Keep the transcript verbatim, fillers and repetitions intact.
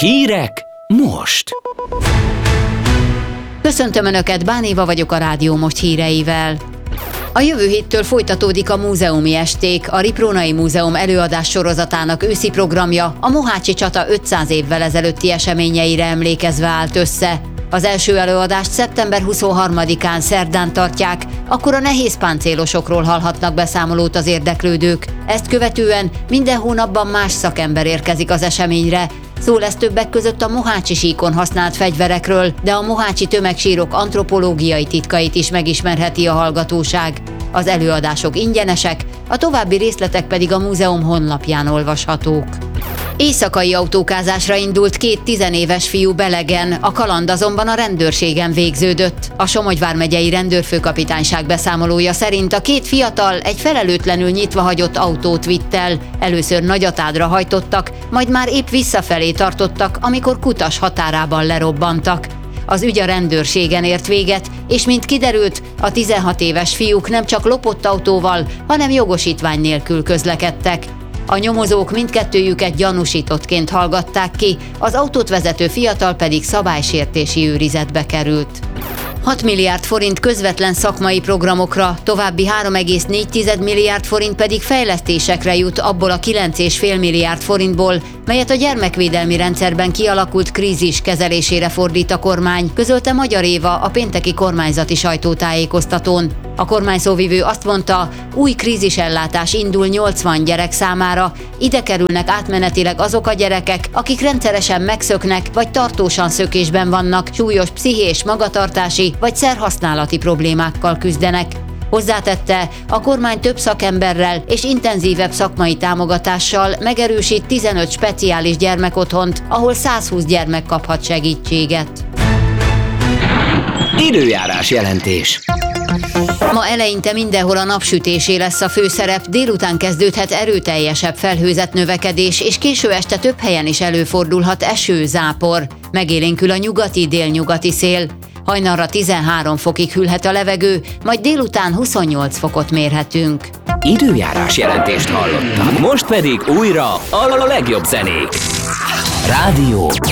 Hírek most! Köszöntöm Önöket, Bán Éva vagyok a Rádió Most híreivel. A jövő héttől folytatódik a múzeumi esték, a Riprónai Múzeum előadás sorozatának őszi programja a mohácsi csata ötszáz évvel ezelőtti eseményeire emlékezve állt össze. Az első előadást szeptember huszonharmadikán szerdán tartják, akkor a nehézpáncélosokról hallhatnak beszámolót az érdeklődők. Ezt követően minden hónapban más szakember érkezik az eseményre. Szó lesz többek között a mohácsi síkon használt fegyverekről, de a mohácsi tömegsírok antropológiai titkait is megismerheti a hallgatóság. Az előadások ingyenesek, a további részletek pedig a múzeum honlapján olvashatók. Éjszakai autókázásra indult két tizenéves fiú Belegen, a kaland azonban a rendőrségen végződött. A Somogy vármegyei rendőrfőkapitányság beszámolója szerint a két fiatal egy felelőtlenül nyitva hagyott autót vitt el. Először Nagyatádra hajtottak, majd már épp visszafelé tartottak, amikor Kutas határában lerobbantak. Az ügy a rendőrségen ért véget, és mint kiderült, a tizenhat éves fiúk nem csak lopott autóval, hanem jogosítvány nélkül közlekedtek. A nyomozók mindkettőjüket gyanúsítottként hallgatták ki, az autót vezető fiatal pedig szabálysértési őrizetbe került. hat milliárd forint közvetlen szakmai programokra, további három egész négy milliárd forint pedig fejlesztésekre jut abból a kilenc egész öt milliárd forintból, melyet a gyermekvédelmi rendszerben kialakult krízis kezelésére fordít a kormány, közölte Magyar Éva a pénteki kormányzati sajtótájékoztatón. A kormányszóvivő azt mondta, új krízisellátás indul nyolcvan gyerek számára, ide kerülnek átmenetileg azok a gyerekek, akik rendszeresen megszöknek vagy tartósan szökésben vannak, súlyos pszichés, magatartási vagy szerhasználati problémákkal küzdenek. Hozzátette, a kormány több szakemberrel és intenzívebb szakmai támogatással megerősít tizenöt speciális gyermekotthont, ahol százhúsz gyermek kaphat segítséget. Időjárás jelentés. Ma eleinte mindenhol a napsütésé lesz a főszerep, délután kezdődhet erőteljesebb felhőzetnövekedés, és késő este több helyen is előfordulhat eső, zápor. Megélénkül a nyugati-délnyugati szél. Hajnalra tizenhárom fokig hűlhet a levegő, majd délután huszonnyolc fokot mérhetünk. Időjárás jelentést hallottak. Most pedig újra a legjobb zenék. Rádió